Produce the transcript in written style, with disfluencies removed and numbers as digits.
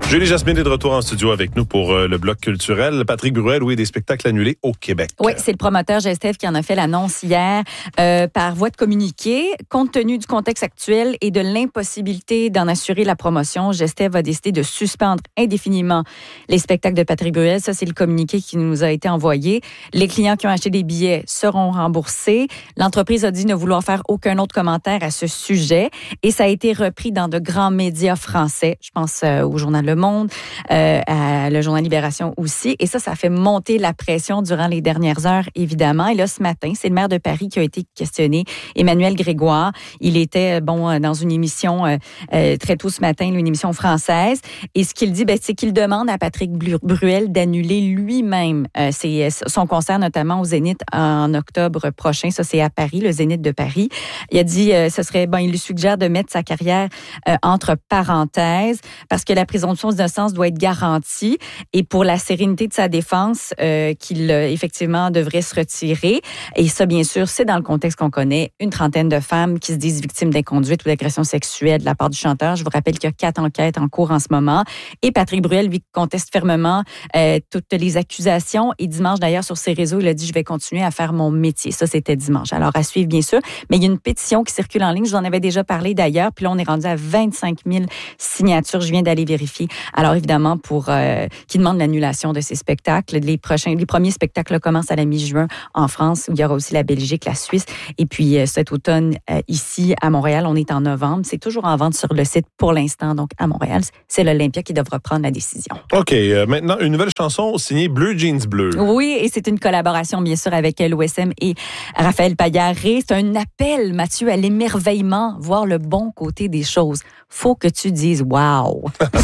Julie Jasmine est de retour en studio avec nous pour le bloc culturel. Patrick Bruel, oui, des spectacles annulés au Québec. Oui, c'est le promoteur Gestev qui en a fait l'annonce hier par voie de communiqué. Compte tenu du contexte actuel et de l'impossibilité d'en assurer la promotion, Gestev a décidé de suspendre indéfiniment les spectacles de Patrick Bruel. Ça, c'est le communiqué qui nous a été envoyé. Les clients qui ont acheté des billets seront remboursés. L'entreprise a dit ne vouloir faire aucun autre commentaire à ce sujet et ça a été repris dans de grands médias français. Je pense au Journal Le Monde, à le Journal Libération aussi. Et ça fait monter la pression durant les dernières heures, évidemment. Et là, ce matin, c'est le maire de Paris qui a été questionné, Emmanuel Grégoire. Il était, dans une émission très tôt ce matin, une émission française. Et ce qu'il dit, c'est qu'il demande à Patrick Bruel d'annuler lui-même son concert, notamment au Zénith en octobre prochain. Ça, c'est à Paris, le Zénith de Paris. Il a dit, il lui suggère de mettre sa carrière entre parenthèses parce que la présomption d'innocence doit être garantie et pour la sérénité de sa défense, qu'il effectivement devrait se retirer. Et ça, bien sûr, c'est dans le contexte qu'on connaît, une trentaine de femmes qui se disent victimes d'inconduite ou d'agression sexuelle de la part du chanteur. Je vous rappelle qu'il y a 4 enquêtes en cours en ce moment. Et Patrick Bruel, lui, conteste fermement toutes les accusations. Et dimanche, d'ailleurs, sur ses réseaux, il a dit « Je vais continuer à faire mon métier ». Ça, c'était dimanche. Alors, à suivre, bien sûr. Mais il y a une pétition qui circule en ligne. Je vous en avais déjà parlé d'ailleurs. Puis là, on est rendu à 25 000 signatures. Je viens d'aller vérifier. Alors, évidemment, qui demande l'annulation de ces spectacles. Les premiers spectacles commencent à la mi-juin en France, où il y aura aussi la Belgique, la Suisse. Et puis, cet automne, ici, à Montréal, on est en novembre. C'est toujours en vente sur le site pour l'instant. Donc, à Montréal, c'est l'Olympia qui devra prendre la décision. OK. Maintenant, une nouvelle chanson signée Bleu Jeans Bleu. Oui, et c'est une collaboration, bien sûr, avec l'OSM et Raphaël Paillard-Ré. C'est un appel, Mathieu, à l'émerveillement, voir le bon côté des choses. Faut que tu dises « wow ».